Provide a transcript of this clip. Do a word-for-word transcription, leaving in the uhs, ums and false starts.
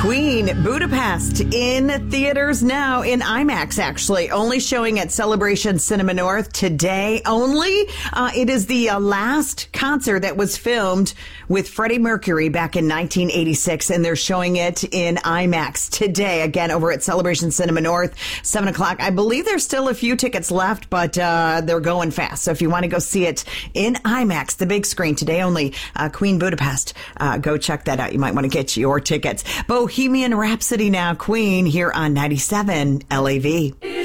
Queen Budapest in theaters now, in IMAX actually, only showing at Celebration Cinema North today only. Uh, it is the uh, last concert that was filmed with Freddie Mercury back in nineteen eighty-six, and they're showing it in IMAX today, again, over at Celebration Cinema North, seven o'clock. I believe there's still a few tickets left, but uh, they're going fast. So if you want to go see it in IMAX, the big screen, today only, uh, Queen Budapest, uh, go check that out. You might want to get your tickets. Bohemian Rhapsody now, Queen, here on ninety-seven L A V.